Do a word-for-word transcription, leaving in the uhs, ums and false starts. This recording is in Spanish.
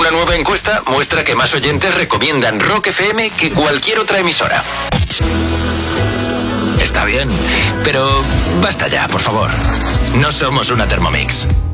Una nueva encuesta muestra que más oyentes recomiendan Rock F M que cualquier otra emisora. Está bien, pero basta ya, por favor. No somos una Thermomix.